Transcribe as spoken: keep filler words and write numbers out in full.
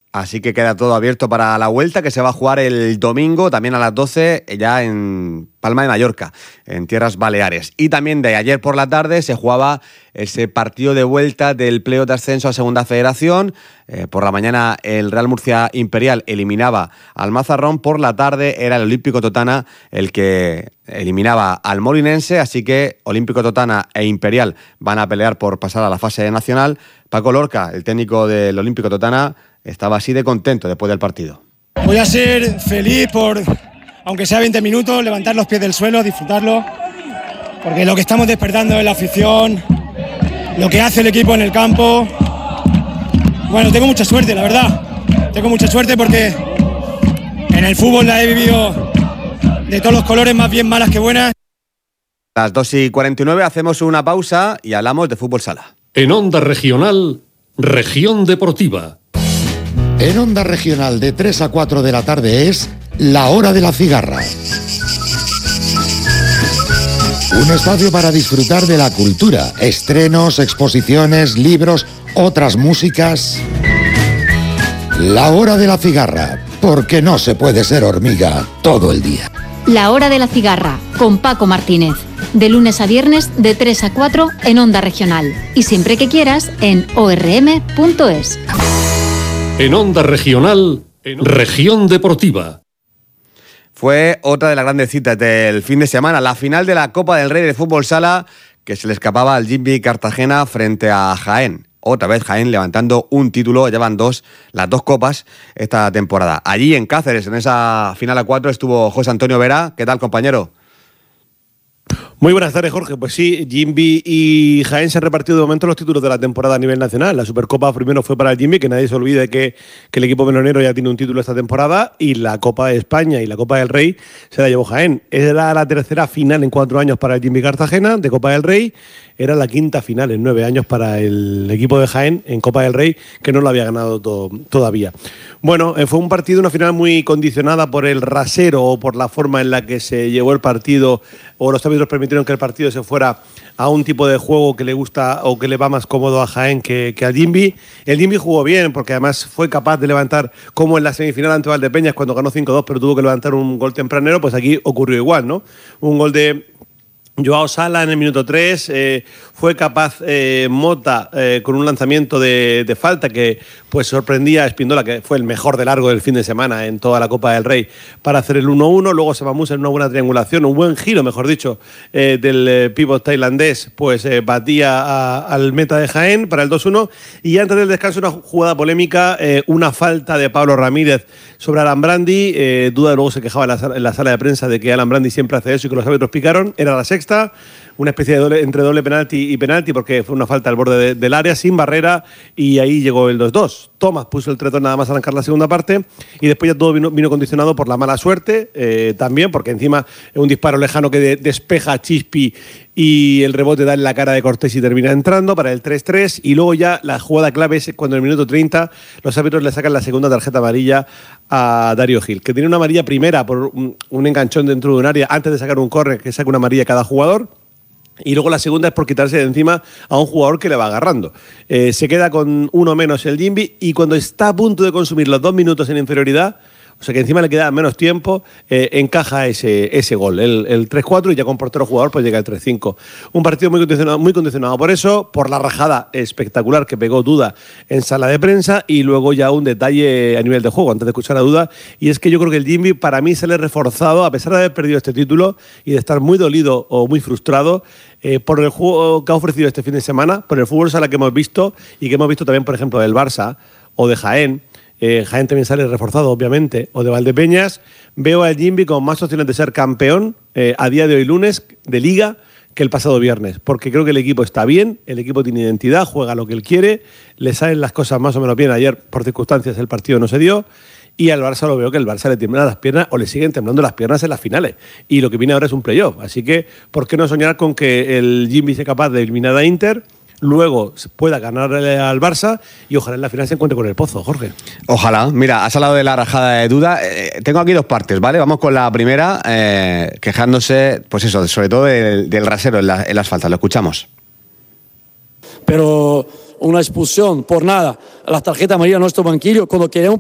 Así que queda todo abierto para la vuelta, que se va a jugar el domingo, también a las doce, ya en Palma de Mallorca, en Tierras Baleares. Y también de ayer por la tarde se jugaba ese partido de vuelta del playoff de ascenso a Segunda Federación. Eh, por la mañana el Real Murcia Imperial eliminaba al Mazarrón, por la tarde era el Olímpico Totana el que eliminaba al Molinense, así que Olímpico Totana e Imperial van a pelear por pasar a la fase nacional. Paco Lorca, el técnico del Olímpico Totana, estaba así de contento después del partido. Voy a ser feliz por, aunque sea veinte minutos, levantar los pies del suelo, disfrutarlo, porque lo que estamos despertando es la afición, lo que hace el equipo en el campo. Bueno, tengo mucha suerte, la verdad. Tengo mucha suerte porque en el fútbol la he vivido de todos los colores, más bien malas que buenas. A las dos y cuarenta y nueve hacemos una pausa y hablamos de fútbol sala. En Onda Regional, Región Deportiva. En Onda Regional de tres a cuatro de la tarde es La Hora de la Cigarra. Un espacio para disfrutar de la cultura, estrenos, exposiciones, libros, otras músicas. La Hora de la Cigarra, porque no se puede ser hormiga todo el día. La Hora de la Cigarra, con Paco Martínez. De lunes a viernes, de tres a cuatro en Onda Regional. Y siempre que quieras, en o erre eme punto es. En Onda Regional, Región Deportiva. Fue otra de las grandes citas del fin de semana, la final de la Copa del Rey de Fútbol Sala, que se le escapaba al Jimby Cartagena frente a Jaén. Otra vez Jaén levantando un título, llevan dos, las dos copas esta temporada. Allí en Cáceres, en esa final a cuatro, estuvo José Antonio Vera. ¿Qué tal, compañero? Muy buenas tardes, Jorge. Pues sí, Jimby y Jaén se han repartido de momento los títulos de la temporada a nivel nacional. La Supercopa primero fue para el Jimby, que nadie se olvide que, que el equipo melonero ya tiene un título esta temporada, y la Copa de España y la Copa del Rey se la llevó Jaén. Era la tercera final en cuatro años para el Jimby Cartagena de Copa del Rey. Era la quinta final en nueve años para el equipo de Jaén en Copa del Rey, que no lo había ganado to- todavía. Bueno, eh, fue un partido, una final muy condicionada por el rasero o por la forma en la que se llevó el partido, o los árbitros permitieron que el partido se fuera a un tipo de juego que le gusta o que le va más cómodo a Jaén que, que al Jimby. El Jimby jugó bien porque además fue capaz de levantar, como en la semifinal ante Valdepeñas cuando ganó cinco dos, pero tuvo que levantar un gol tempranero. Pues aquí ocurrió igual, ¿no? Un gol de Joao Sala en el minuto tres, eh, fue capaz eh, Mota eh, con un lanzamiento de, de falta que pues sorprendía a Espíndola, que fue el mejor de largo del fin de semana en toda la Copa del Rey, para hacer el uno uno. Luego Samamusa en una buena triangulación, un buen giro, mejor dicho, eh, del eh, pívot tailandés, pues eh, batía a, al meta de Jaén para el dos uno. Y antes del descanso una jugada polémica, eh, una falta de Pablo Ramírez sobre Alan Brandi. Eh, duda luego se quejaba en la, en la sala de prensa de que Alan Brandi siempre hace eso y que los árbitros picaron. Era la sexta, una especie de doble, entre doble penalti y penalti, porque fue una falta al borde de, del área, sin barrera, y ahí llegó el dos dos. Thomas puso el tretón nada más arrancar la segunda parte, y después ya todo vino, vino condicionado por la mala suerte, eh, también, porque encima un disparo lejano que de, despeja a Chispi y el rebote da en la cara de Cortés y termina entrando para el tres tres. Y luego ya la jugada clave es cuando en el minuto treinta los árbitros le sacan la segunda tarjeta amarilla a Darío Gil, que tiene una amarilla primera por un, un enganchón dentro de un área antes de sacar un córner, que saca una amarilla cada jugador. Y luego la segunda es por quitarse de encima a un jugador que le va agarrando. Eh, se queda con uno menos el Jimby, y cuando está a punto de consumir los dos minutos en inferioridad, o sea que encima le queda menos tiempo, eh, encaja ese, ese gol, el, el tres cuatro, y ya con portero jugador pues llega el tres cinco. Un partido muy condicionado, muy condicionado por eso, por la rajada espectacular que pegó Duda en sala de prensa, y luego ya un detalle a nivel de juego, antes de escuchar a Duda, y es que yo creo que el Jimby para mí sale reforzado, a pesar de haber perdido este título y de estar muy dolido o muy frustrado, Eh, por el juego que ha ofrecido este fin de semana, por el fútbol sala que hemos visto y que hemos visto también, por ejemplo, del Barça o de Jaén. Eh, Jaén también sale reforzado, obviamente, o de Valdepeñas. Veo al Jimby con más opciones de ser campeón eh, a día de hoy, lunes, de Liga, que el pasado viernes, porque creo que el equipo está bien, el equipo tiene identidad, juega lo que él quiere, le salen las cosas más o menos bien. Ayer, por circunstancias, el partido no se dio. Y al Barça lo veo que el Barça le tiemblan las piernas, o le siguen temblando las piernas en las finales. Y lo que viene ahora es un playoff. Así que, ¿por qué no soñar con que el Jimby sea capaz de eliminar a Inter, luego pueda ganarle al Barça y ojalá en la final se encuentre con el Pozo, Jorge? Ojalá. Mira, has hablado de la rajada de Duda. Eh, tengo aquí dos partes, ¿vale? Vamos con la primera, eh, quejándose, pues eso, sobre todo del, del rasero en, la, en las faltas. Lo escuchamos. Pero una expulsión por nada, las tarjetas amarillas a nuestro banquillo, cuando queremos